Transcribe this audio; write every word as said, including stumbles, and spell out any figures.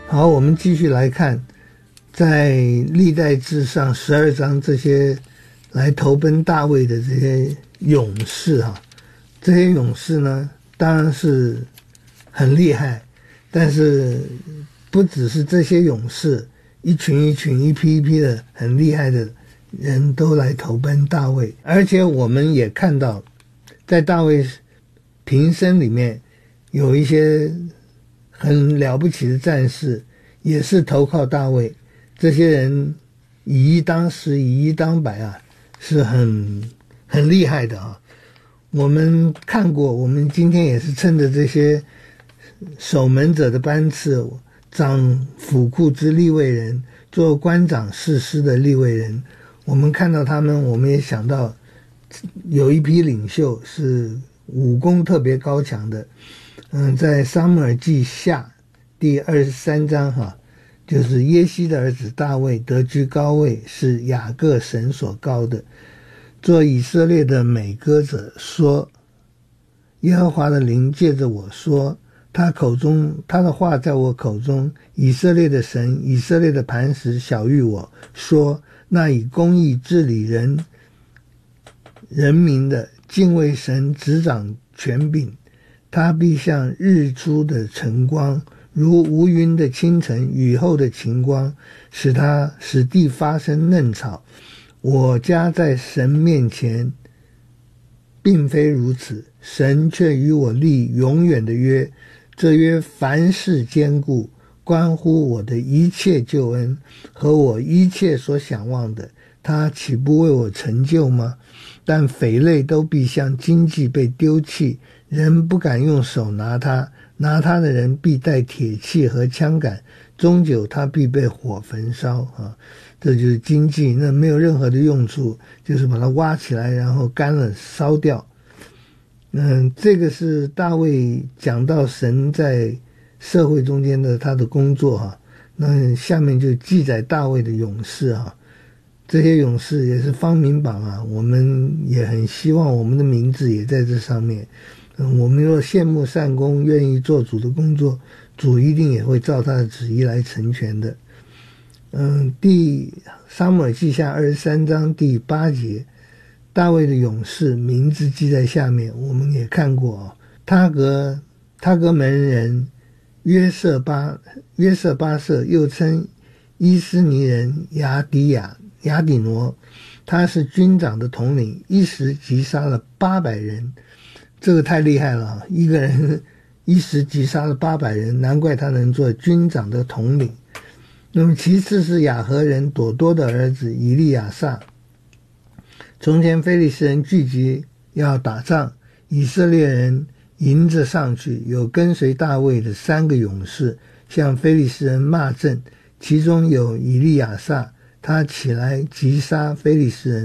好，我们继续来看，在历代志上十二章这些来投奔大卫的这些勇士哈，这些勇士呢，当然是很厉害，但是不只是这些勇士，一群一群、一批一批的很厉害的人都来投奔大卫，而且我们也看到，在大卫平生里面有一些很了不起的战士，也是投靠大卫。这些人以一当十，以一当百啊，是很很厉害的啊。我们看过，我们今天也是趁着这些守门者的班次，掌府库之利未人，做官长士师的利未人，我们看到他们，我们也想到有一批领袖是武功特别高强的。嗯，在撒母耳记下第二十三章哈，就是耶西的儿子大卫得居高位，是雅各神所高的。做以色列的美歌者说，耶和华的灵借着我说，他口中他的话在我口中，以色列的神，以色列的磐石晓谕我说，那以公义治理人人民的，敬畏神，执掌权柄，他必像日出的晨光，如无云的清晨，雨后的晴光，使他使地发生嫩草。我家在神面前并非如此，神却与我立永远的约，这约凡事坚固，关乎我的一切救恩和我一切所想望的，他岂不为我成就吗？但匪类都必像荆棘被丢弃，人不敢用手拿它，拿它的人必带铁器和枪杆，终久他必被火焚烧啊！这就是荆棘，那没有任何的用处，就是把它挖起来，然后干了烧掉。嗯，这个是大卫讲到神在社会中间的他的工作哈。那下面就记载大卫的勇士哈，这些勇士也是芳名榜啊，我们也很希望我们的名字也在这上面。嗯，我们若羡慕善工，愿意做主的工作，主一定也会照他的旨意来成全的。嗯，第撒母耳记下二十三章第八节，大卫的勇士名字记在下面，我们也看过哦。他格他格门人约瑟巴约瑟巴瑟，又称伊斯尼人雅底亚雅底挪，他是军长的统领，一时击杀了八百人，这个太厉害了，一个人一时击杀了八百人，难怪他能做军长的统领。那么其次是亚和人朵多的儿子以利亚撒。从前非利士人聚集要打仗，以色列人迎着上去，有跟随大卫的三个勇士向非利士人骂阵，其中有以利亚撒，他起来击杀非利士人。